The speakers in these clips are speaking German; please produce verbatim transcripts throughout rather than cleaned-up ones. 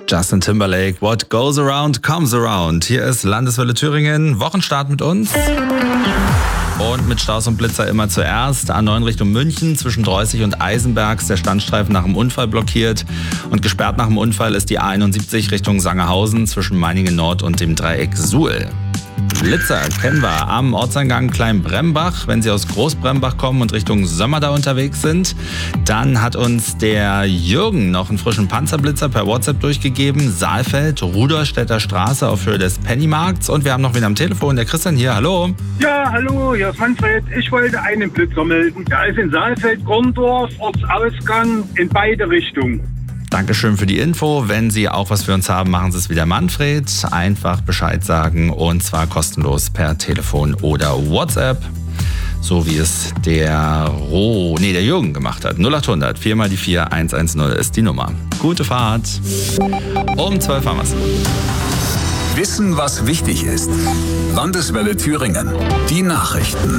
Justin Timberlake, What Goes Around Comes Around. Hier ist Landeswelle Thüringen, Wochenstart mit uns. Und mit Staus und Blitzer immer zuerst. A neun Richtung München, zwischen Dreußig und Eisenbergs. Der Standstreifen nach dem Unfall blockiert. Und gesperrt nach dem Unfall ist die A einundsiebzig Richtung Sangerhausen, zwischen Meiningen Nord und dem Dreieck Suhl. Blitzer kennen wir am Ortseingang Kleinbrembach. Wenn Sie aus Großbrembach kommen und Richtung Sömmerda unterwegs sind, dann hat uns der Jürgen noch einen frischen Panzerblitzer per WhatsApp durchgegeben. Saalfeld, Rudolstädter Straße auf Höhe des Pennymarkts. Und wir haben noch wen am Telefon, der Christian hier. Hallo. Ja, hallo, hier ist Manfred. Ich wollte einen Blitzer melden. Der ist in Saalfeld, Gondorf, Ortsausgang in beide Richtungen. Dankeschön für die Info. Wenn Sie auch was für uns haben, machen Sie es wie der Manfred. Einfach Bescheid sagen und zwar kostenlos per Telefon oder WhatsApp. So wie es der Ro, nee, der Jürgen gemacht hat. null acht hundert, vier mal die vier, eins eins null ist die Nummer. Gute Fahrt. Um zwölf haben wir es. Wissen, was wichtig ist. Landeswelle Thüringen. Die Nachrichten.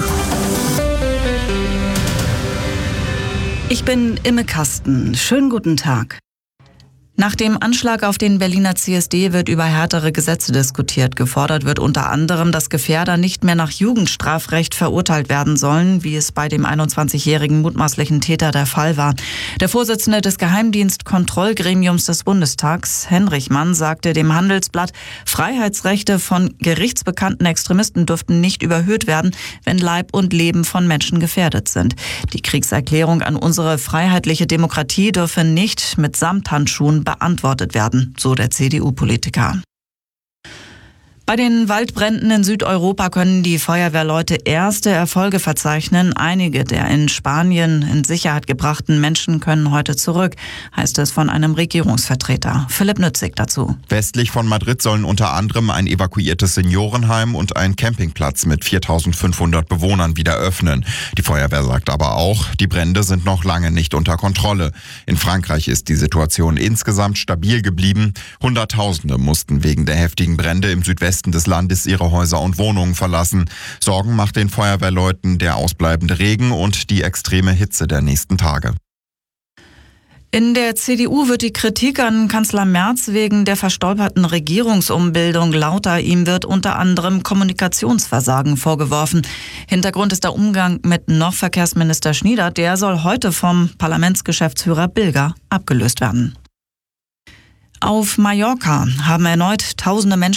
Ich bin Imme Kasten. Schönen guten Tag. Nach dem Anschlag auf den Berliner C S D wird über härtere Gesetze diskutiert. Gefordert wird unter anderem, dass Gefährder nicht mehr nach Jugendstrafrecht verurteilt werden sollen, wie es bei dem einundzwanzigjährigen mutmaßlichen Täter der Fall war. Der Vorsitzende des Geheimdienstkontrollgremiums des Bundestags, Henrich Mann, sagte dem Handelsblatt, Freiheitsrechte von gerichtsbekannten Extremisten dürften nicht überhöht werden, wenn Leib und Leben von Menschen gefährdet sind. Die Kriegserklärung an unsere freiheitliche Demokratie dürfe nicht mit Samthandschuhen beantwortet werden, so der C D U-Politiker. Bei den Waldbränden in Südeuropa können die Feuerwehrleute erste Erfolge verzeichnen. Einige der in Spanien in Sicherheit gebrachten Menschen können heute zurück, heißt es von einem Regierungsvertreter. Philipp Nützig dazu. Westlich von Madrid sollen unter anderem ein evakuiertes Seniorenheim und ein Campingplatz mit viertausendfünfhundert Bewohnern wieder öffnen. Die Feuerwehr sagt aber auch, die Brände sind noch lange nicht unter Kontrolle. In Frankreich ist die Situation insgesamt stabil geblieben. Hunderttausende mussten wegen der heftigen Brände im Südwesten des Landes ihre Häuser und Wohnungen verlassen. Sorgen macht den Feuerwehrleuten der ausbleibende Regen und die extreme Hitze der nächsten Tage. In der C D U wird die Kritik an Kanzler Merz wegen der verstolperten Regierungsumbildung lauter. Ihm wird unter anderem Kommunikationsversagen vorgeworfen. Hintergrund ist der Umgang mit noch Verkehrsminister Schnieder. Der soll heute vom Parlamentsgeschäftsführer Bilger abgelöst werden. Auf Mallorca haben erneut tausende Menschen